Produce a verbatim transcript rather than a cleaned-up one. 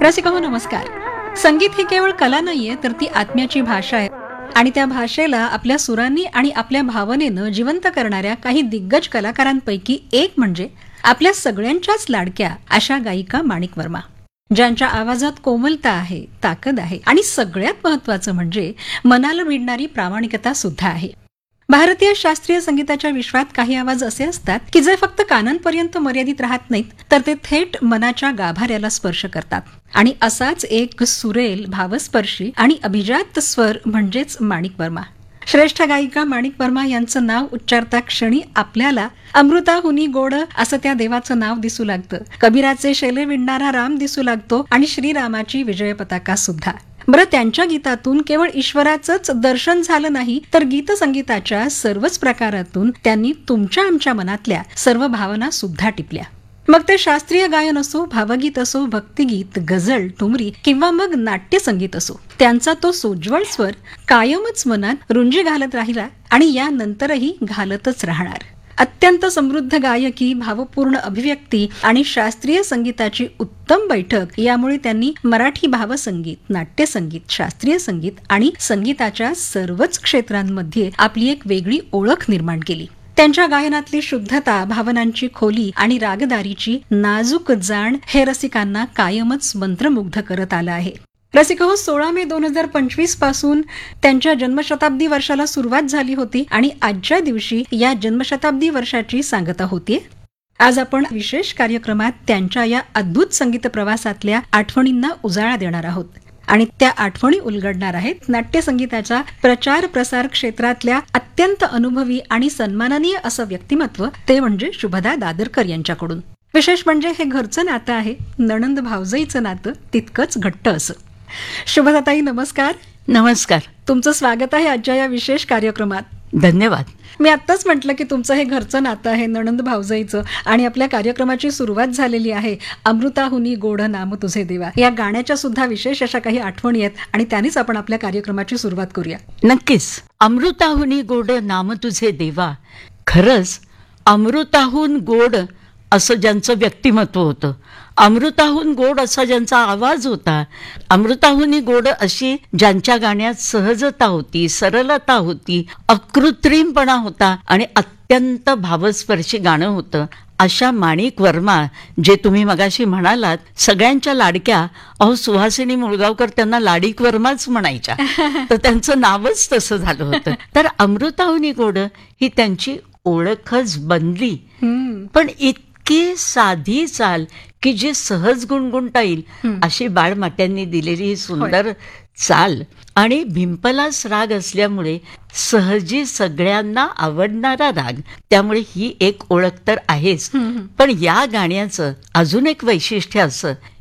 रसिकाहो नमस्कार. संगीत ही केवळ कला नाहीये, तर ती आत्म्याची भाषा आहे. आणि त्या भाषेला आपल्या सुरांनी आणि आपल्या भावनेनं जिवंत करणाऱ्या काही दिग्गज कलाकारांपैकी एक म्हणजे आपल्या सगळ्यांच्याच लाडक्या अशा गायिका माणिक वर्मा, ज्यांच्या आवाजात कोमलता आहे, ताकद आहे आणि सगळ्यात महत्वाचं म्हणजे मनाला भिडणारी प्रामाणिकता सुद्धा आहे. भारतीय शास्त्रीय संगीताच्या विश्वात काही आवाज असे असतात की जे फक्त कानांपर्यंत मर्यादित राहत नाहीत, तर ते थेट मनाच्या गाभाऱ्याला स्पर्श करतात. आणि असाच एक सुरेल, भावस्पर्शी आणि अभिजात स्वर म्हणजेच माणिक वर्मा. श्रेष्ठ गायिका माणिक वर्मा यांचं नाव उच्चारता क्षणी आपल्याला अमृताहुनी गोड असं त्या देवाचं नाव दिसू लागतं. कबीराचे शेले विणणारा राम दिसू लागतो आणि श्रीरामाची विजय पताका सुद्धा. बरं, त्यांच्या गीतातून केवळ ईश्वराचंच दर्शन झालं नाही, तर गीत संगीताच्या सर्वच प्रकारातून त्यांनी तुमच्या आमच्या मनातल्या सर्व भावना सुद्धा टिपल्या. मग ते शास्त्रीय गायन असो, भावगीत असो, भक्तिगीत, गझल, ठुमरी किंवा मग नाट्य संगीत असो, त्यांचा तो सोज्वळ स्वर कायमच मनात रुंजी घालत राहिला आणि यानंतरही घालतच राहणार. अत्यंत समृद्ध गायकी, भावपूर्ण अभिव्यक्ती आणि शास्त्रीय संगीताची उत्तम बैठक यामुळे त्यांनी मराठी भावसंगीत, नाट्यसंगीत, शास्त्रीय संगीत आणि संगीताच्या सर्वच क्षेत्रांमध्ये आपली एक वेगळी ओळख निर्माण केली. त्यांच्या गायनातली शुद्धता, भावनांची खोली आणि रागदारीची नाजूक जाण हे रसिकांना कायमच मंत्रमुग्ध करत आलं आहे. रसिको, सोळा मे दोन हजार पंचवीस पासून त्यांच्या जन्मशताब्दी वर्षाला सुरुवात झाली होती आणि आजच्या दिवशी या जन्मशताब्दी वर्षाची सांगता होतीये. आज आपण विशेष कार्यक्रमात त्यांच्या या अद्भुत संगीत प्रवासातल्या आठवणींना उजाळा देणार आहोत आणि त्या आठवणी उलगडणार आहेत नाट्यसंगीताच्या प्रचार प्रसार क्षेत्रातल्या अत्यंत अनुभवी आणि सन्माननीय असं व्यक्तिमत्व, ते म्हणजे शुभदा दादरकर यांच्याकडून. विशेष म्हणजे हे घरचं नातं आहे, नणंद भावजईचं नातं तितकंच घट्ट असं. शुभदाताई, नमस्कार. नमस्कार. तुमचं स्वागत आहे आजच्या या विशेष कार्यक्रमात. धन्यवाद. मी आत्ताच म्हटलं की तुमचं हे घरचं नातं आहे, नणंद भावजईचं, आणि आपल्या कार्यक्रमाची सुरुवात झालेली आहे अमृताहुनी गोड नाम तुझे देवा या गाण्याच्या सुद्धा विशेष अशा काही आठवणी आहेत आणि त्यानेच आपण आपल्या कार्यक्रमाची सुरुवात करूया. नक्कीच. अमृताहुनी गोड नाम तुझे देवा, खरंच अमृताहून गोड असं ज्यांचं व्यक्तिमत्व होतं, अमृताहून गोड असा ज्यांचा आवाज होता, अमृताहुनी गोड अशी ज्यांच्या गाण्यात सहजता होती, सरलता होती, अकृत्रिमपणा होता आणि अत्यंत भावस्पर्शी गाणं होतं, अशा माणिक वर्मा, जे तुम्ही मगाशी म्हणालात सगळ्यांच्या लाडक्या, अहो सुहासिनी मुळगावकर त्यांना लाडिक वर्माच म्हणायच्या, तर त्यांचं नावच तसं झालं होतं. तर अमृताहुनी गोड ही त्यांची ओळखच बनली. पण इतकी साधी चाल की जी सहज गुणगुणता येईल अशी बाळमात्यांनी दिलेली ही सुंदर चाल आणि भिंपलास राग असल्यामुळे सहजी सगळ्यांना आवडणारा राग, त्यामुळे ही एक ओळख तर आहेच. पण या गाण्याचं अजून एक वैशिष्ट्य असं